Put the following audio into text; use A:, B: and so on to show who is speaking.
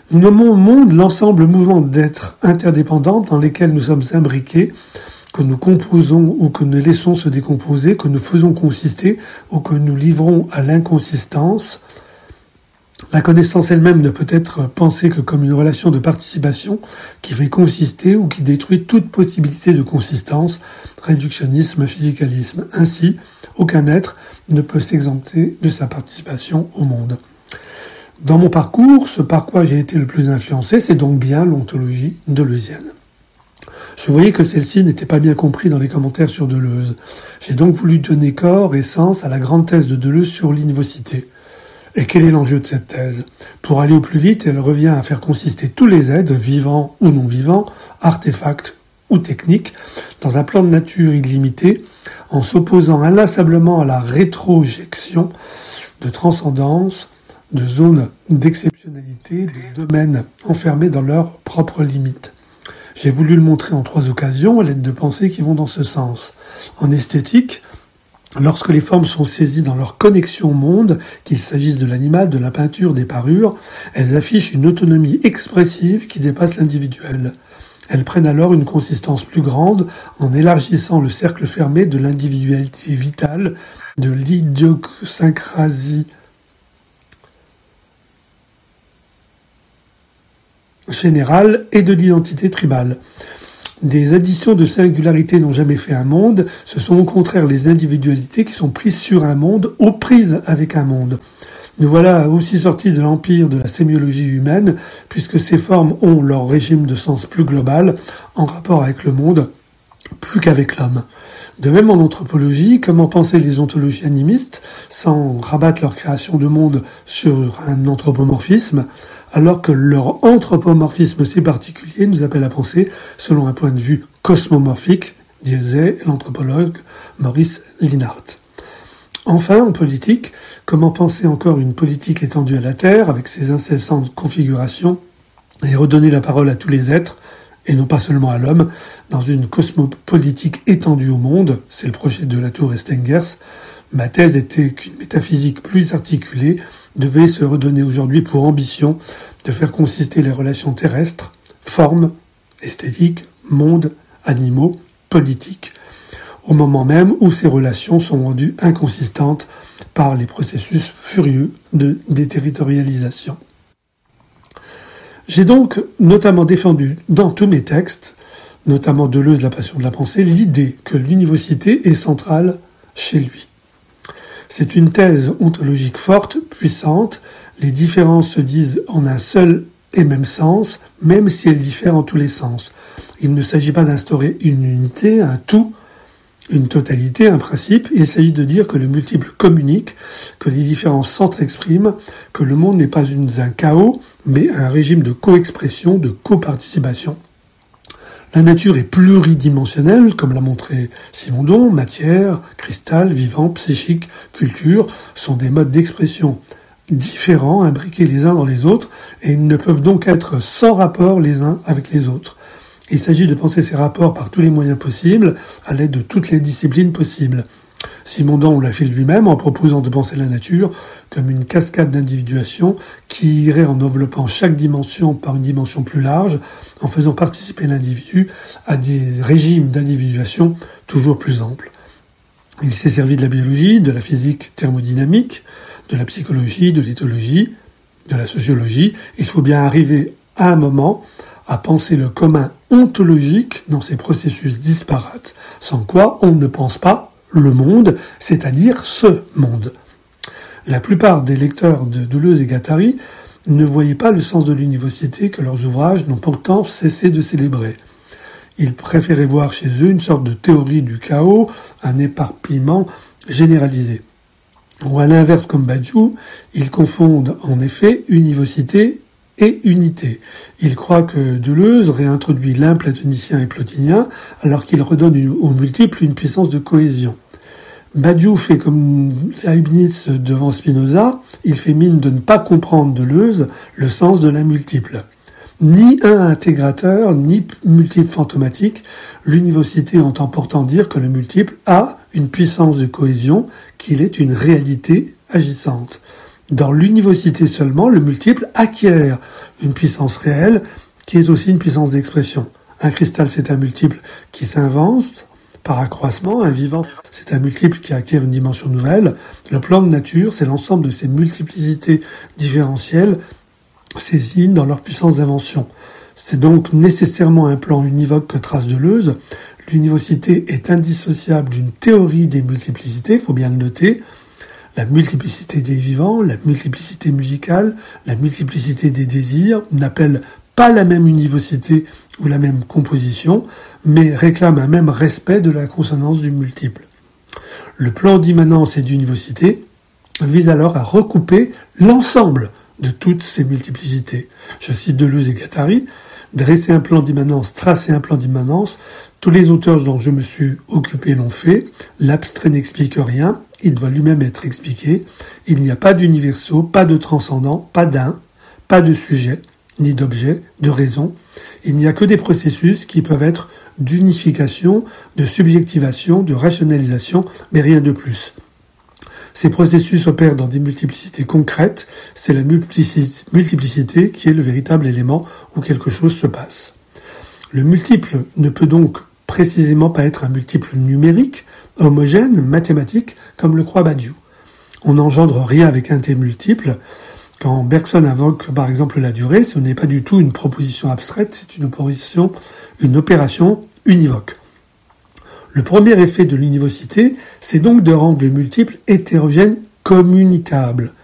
A: Nous nommons monde l'ensemble mouvant d'êtres interdépendants dans lesquels nous sommes imbriqués, que nous composons ou que nous laissons se décomposer, que nous faisons consister ou que nous livrons à l'inconsistance. La connaissance elle-même ne peut être pensée que comme une relation de participation qui fait consister ou qui détruit toute possibilité de consistance, réductionnisme, physicalisme. Ainsi, aucun être ne peut s'exempter de sa participation au monde. Dans mon parcours, ce par quoi j'ai été le plus influencé, c'est donc bien l'ontologie deleuzienne. Je voyais que celle-ci n'était pas bien comprise dans les commentaires sur Deleuze. J'ai donc voulu donner corps et sens à la grande thèse de Deleuze sur l'inivocité. Et quel est l'enjeu de cette thèse ? Pour aller au plus vite, elle revient à faire consister tous les êtres, vivants ou non vivants, artefacts ou techniques, dans un plan de nature illimité, en s'opposant inlassablement à la rétrojection de transcendance, de zones d'exceptionnalité, de domaines enfermés dans leurs propres limites. J'ai voulu le montrer en 3 occasions à l'aide de pensées qui vont dans ce sens. En esthétique, lorsque les formes sont saisies dans leur connexion au monde, qu'il s'agisse de l'animal, de la peinture, des parures, elles affichent une autonomie expressive qui dépasse l'individuel. Elles prennent alors une consistance plus grande en élargissant le cercle fermé de l'individualité vitale, de l'idiosyncrasie générale et de l'identité tribale. Des additions de singularités n'ont jamais fait un monde, ce sont au contraire les individualités qui sont prises sur un monde, aux prises avec un monde. Nous voilà aussi sortis de l'empire de la sémiologie humaine, puisque ces formes ont leur régime de sens plus global, en rapport avec le monde, plus qu'avec l'homme. De même en anthropologie, comment penser les ontologies animistes, sans rabattre leur création de monde sur un anthropomorphisme, alors que leur anthropomorphisme si particulier nous appelle à penser selon un point de vue cosmomorphique, disait l'anthropologue Maurice Linhart. Enfin, en politique, comment penser encore une politique étendue à la Terre, avec ses incessantes configurations, et redonner la parole à tous les êtres, et non pas seulement à l'homme, dans une cosmopolitique étendue au monde, c'est le projet de Latour et Stengers. Ma thèse était qu'une métaphysique plus articulée devait se redonner aujourd'hui pour ambition de faire consister les relations terrestres, formes, esthétiques, monde, animaux, politiques, au moment même où ces relations sont rendues inconsistantes par les processus furieux de déterritorialisation. J'ai donc notamment défendu dans tous mes textes, notamment Deleuze, La passion de la pensée, l'idée que l'univocité est centrale chez lui. C'est une thèse ontologique forte, puissante. Les différences se disent en un seul et même sens, même si elles diffèrent en tous les sens. Il ne s'agit pas d'instaurer une unité, un tout, une totalité, un principe. Il s'agit de dire que le multiple communique, que les différences s'entre-expriment, que le monde n'est pas un chaos, mais un régime de co-expression, de coparticipation. La nature est pluridimensionnelle, comme l'a montré Simondon. Matière, cristal, vivant, psychique, culture sont des modes d'expression différents, imbriqués les uns dans les autres, et ils ne peuvent donc être sans rapport les uns avec les autres. Il s'agit de penser ces rapports par tous les moyens possibles, à l'aide de toutes les disciplines possibles. Simondon l'a fait lui-même en proposant de penser la nature comme une cascade d'individuation qui irait en enveloppant chaque dimension par une dimension plus large, en faisant participer l'individu à des régimes d'individuation toujours plus amples. Il s'est servi de la biologie, de la physique thermodynamique, de la psychologie, de l'éthologie, de la sociologie. Il faut bien arriver à un moment à penser le commun ontologique dans ces processus disparates, sans quoi on ne pense pas le monde, c'est-à-dire ce monde. La plupart des lecteurs de Deleuze et Guattari ne voyaient pas le sens de l'univocité que leurs ouvrages n'ont pourtant cessé de célébrer. Ils préféraient voir chez eux une sorte de théorie du chaos, un éparpillement généralisé. Ou à l'inverse, comme Badiou, ils confondent en effet univocité et unité. Ils croient que Deleuze réintroduit l'un platonicien et plotinien, alors qu'il redonne aux multiples une puissance de cohésion. Badiou fait comme Leibniz devant Spinoza, il fait mine de ne pas comprendre Deleuze, le sens de la multiple. Ni un intégrateur, ni multiple fantomatique, l'univocité entend pourtant dire que le multiple a une puissance de cohésion, qu'il est une réalité agissante. Dans l'univocité seulement, le multiple acquiert une puissance réelle qui est aussi une puissance d'expression. Un cristal, c'est un multiple qui s'invente par accroissement. Un vivant, c'est un multiple qui acquiert une dimension nouvelle. Le plan de nature, c'est l'ensemble de ces multiplicités différentielles saisies dans leur puissance d'invention. C'est donc nécessairement un plan univoque que trace Deleuze. L'univocité est indissociable d'une théorie des multiplicités, il faut bien le noter. La multiplicité des vivants, la multiplicité musicale, la multiplicité des désirs n'appellent pas la même univocité ou la même composition, mais réclament un même respect de la consonance du multiple. Le plan d'immanence et d'univocité vise alors à recouper l'ensemble de toutes ces multiplicités. Je cite Deleuze et Guattari, dresser un plan d'immanence, tracer un plan d'immanence, tous les auteurs dont je me suis occupé l'ont fait, l'abstrait n'explique rien, il doit lui-même être expliqué, il n'y a pas d'universaux, pas de transcendant, pas d'un, pas de sujet, ni d'objet, de raison, il n'y a que des processus qui peuvent être d'unification, de subjectivation, de rationalisation, mais rien de plus. Ces processus opèrent dans des multiplicités concrètes, c'est la multiplicité qui est le véritable élément où quelque chose se passe. Le multiple ne peut donc précisément pas être un multiple numérique, homogène, mathématique, comme le croit Badiou. On n'engendre rien avec un T multiple. Quand Bergson invoque par exemple la durée, ce n'est pas du tout une proposition abstraite, c'est une opération univoque. Le premier effet de l'univocité, c'est donc de rendre le multiple hétérogène communicable.